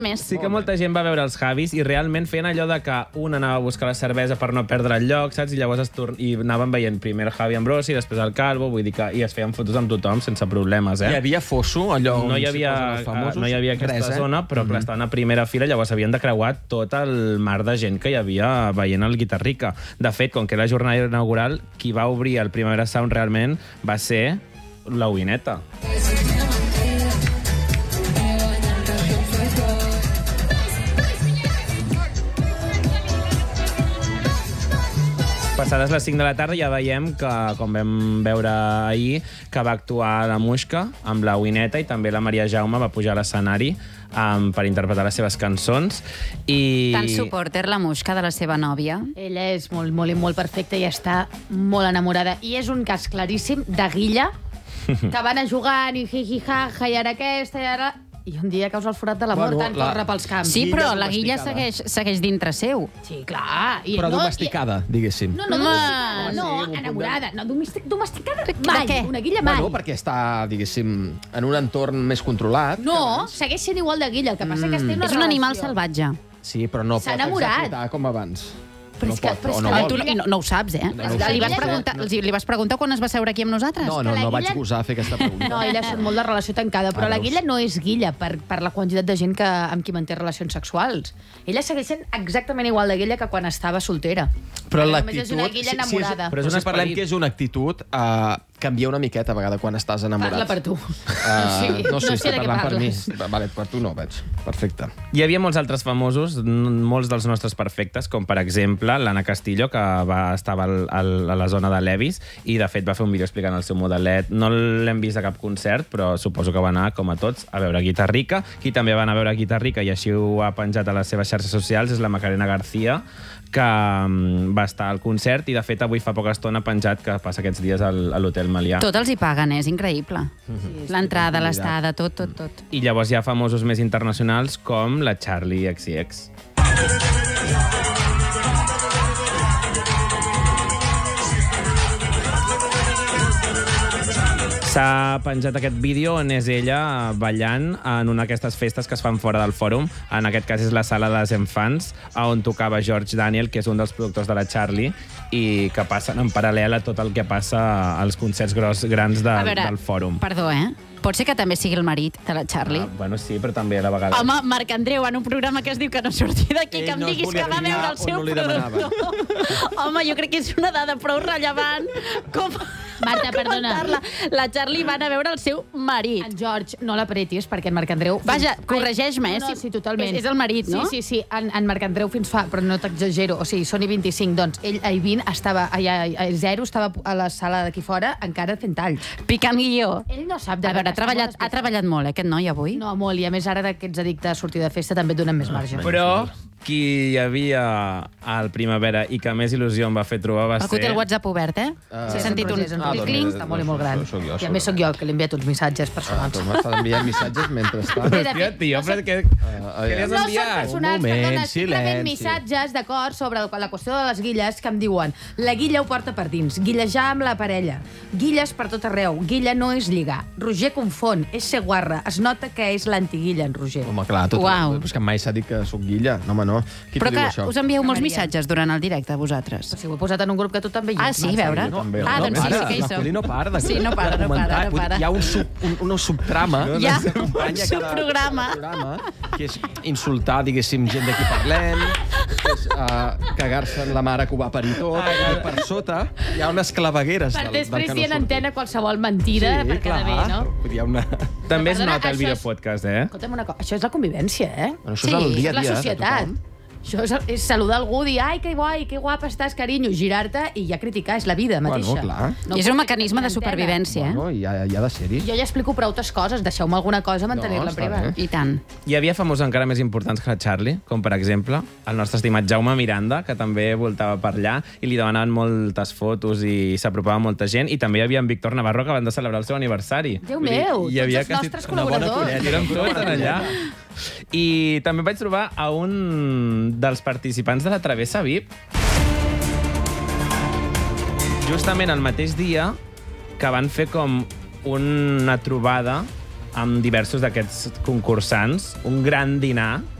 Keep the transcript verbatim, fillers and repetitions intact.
més. Sí que molta gent va veure els Javis i realment feien allò de que un anava a buscar la cervesa per no perdre el lloc, saps? I llavors es torn... I anaven veient primer el Javi Ambrosi, després el Calvo, vull dir que... I es feien fotos amb tothom sense problemes, eh? Hi havia fosso, allò no on hi s'hi havia, posen els famosos? no hi havia aquesta Res, eh? zona, però clar, estaven a primera fila, llavors havien de creuar tot el mar de gent que hi havia veient el Guitarrica. De fet, com que era la jornada inaugural, qui va obrir el Primavera Sound realment va ser la Uineta. Passades les cinc de la tarda ja veiem que, com vam veure ahir, que va actuar la Muixca amb la Uineta i també la Maria Jaume va pujar a l'escenari um, per interpretar les seves cançons. I... Tan supporter la Muixca de la seva nòvia. Ella és molt, molt i molt perfecta i està molt enamorada. I és un cas claríssim de guilla, que van a jugant i jijijaja i ara aquesta i ara... I un dia causa el forat de la mort, Bueno, tant la- corre pels camps. Sí, però la Guilla Guilla domesticada. segueix, segueix dintre seu. Sí, clar. I, Però no, domesticada, diguéssim. No, no, Home, domesticada, no, sí, enamorada. No, domestic, domesticada De mai. què? Una guilla mai. Bueno, perquè està, diguéssim, en un entorn més controlat. No, segueix sent igual de guilla. El que passa Mm. que es té una És un animal relació. salvatge. Sí, però no S'ha pot enamorat. executar com abans. Però no és que- pot, però és o que no la vol. Tu no, i no, no ho saps, eh? No ho li, vas sé. preguntar, No. li vas preguntar quan es va seure aquí amb nosaltres? No, que no, la no vaig Guilla- gosar fer aquesta pregunta. No, elles són molt de relació tancada, però Ah, la veus. guilla no és guilla per, per la quantitat de gent que, amb qui manté relacions sexuals. Ella segueix sent exactament igual de guilla que quan estava soltera. Però Només l'actitud... és una guilla enamorada. Però Però és si un parlem esperit. que és una actitud, uh, canvia una miqueta a vegada quan estàs enamorat. Parla per tu. Uh, no sé, no està sé de què parlant per mi. parles. Vale, per tu no, veig. Perfecte. Hi havia molts altres famosos, n- molts dels nostres perfectes, com per exemple l'Anna Castillo, que va, estava al, al, a la zona de Levis i de fet va fer un vídeo explicant el seu modelet. No l'hem vist a cap concert, però suposo que va anar, com a tots, a veure Guitarrica. Qui també va anar a veure Guitarrica i així ho ha penjat a les seves xarxes socials és la Macarena García, que um, va estar al concert i de fet avui fa poca estona ha penjat que passa aquests dies al, a l'Hotel Melià. Tot els hi paguen, eh? És increïble. L'entrada, l'estada, tot, tot, tot. I llavors hi ha famosos més internacionals com la Charlie X C X. S'ha penjat aquest vídeo on és ella ballant en una d'aquestes festes que es fan fora del fòrum. En aquest cas és la sala de les Enfants, on tocava George Daniel, que és un dels productors de la Charlie, i que passen en paral·lel a tot el que passa als concerts gros, grans de, A veure, del fòrum. perdó, eh? Pot ser que també sigui el marit de la Charlie? Ah, bueno, sí, però també a la vegada... Home, Marc Andreu, en un programa que es diu que no surti d'aquí, Ell que em no es diguis volia que va arribar veure el on seu no li demanaven. productor. Home, jo crec que és una dada prou rellevant com... Marta, perdona. comentar-la. La Charlie va anar a veure el seu marit. En George, no l'apretis, perquè en Marc Andreu... Vaja, corregeix-me, eh? No, no, si- sí, totalment. és- és el marit, no? Sí, sí, sí. En, en Marc Andreu fins fa... Però no t'exagero. O sigui, són i vint-i-cinc. Doncs ell a I vint estava... Allà, a zero estava a la sala d'aquí fora encara fent talls. Picant guió. Ell no sap de A veure, ha treballat, ha treballat molt, eh, aquest noi, avui? No, molt. I a més, ara que ets addicte a sortir de festa també et donen més marge. Però qui hi havia al Primavera i que més il·lusió em va fer trobar va El que té ser... el WhatsApp obert, eh? Ah. S'ha sentit un... Rogers, en Ah, Rogers, doncs cling, mira, està molt i doncs molt gran. això sóc jo, I a sóc més jo. sóc jo, que li envia uns missatges Ah, personals. tu m'estàs enviant missatges mentre està... Bé, de Hòstia, fet, tio, no però sé- què, Ah, què li has No són enviat? personals, Un moment, perdona, simplement silenci. missatges, d'acord, sobre el- la qüestió de les guilles que em diuen la guilla ho porta per dins, guillejar amb la parella, guilles per tot arreu, guilla no és lligar, Roger confon, és ser guarra, es nota que és l'antiguilla, en Roger. Home, clar, tot... Uau. És que mai s'ha dit que sóc guilla. No, home, no. Qui Però t'ho que diu, això? us envieu molts Maria. missatges durant el directe, vosaltres. Si ho he posat en un grup que tu també hi Ah, ets, sí, Marta. veure. Jo també. Ah, No doncs sí, para, sí que hi la som. Juli no para de- Sí, no para, de no para, comentar. no Vull dir, para. Hi ha un, sub, un, una subtrama. Hi ha que acompanya un cada- subprograma. cada programa, que és insultar, diguéssim, gent de qui parlem, que és uh, cagar-se en la mare que ho va parir tot, i per sota hi ha unes clavegueres Per del, del després que dir no en surti. antena qualsevol mentida per quedar bé, no? Vull dir, hi ha una... També es Perdona, nota el això és- videopodcast, eh? Escolta'm una cosa, això és la convivència, eh? Bueno, això és el dia a és dia la de societat. tothom. Això és, és saludar algú, dir, ai, que guai, que guapa estàs, carinyo, girar-te i ja criticar, és la vida mateixa. Bueno, clar. I és un pot mecanisme de fer supervivència, eh? Bueno, i ha, hi ha de ser-hi. Jo ja explico prou altres coses, deixeu-me alguna cosa, mantenir-la No, en privat. està bé. I tant. Hi havia famosos encara més importants que la Charlie, com per exemple el nostre estimat Jaume Miranda, que també voltava per allà i li demanaven moltes fotos i s'apropava molta gent, i també hi havia en Víctor Navarro, que van de celebrar el seu aniversari. Déu Vull dir, meu, hi tots havia els quasi nostres una bona col·laboradors. colleta, érem tots en allà. I també vaig trobar a un dels participants de la Travessa V I P, justament el mateix dia que van fer com una trobada amb diversos d'aquests concursants, un gran dinar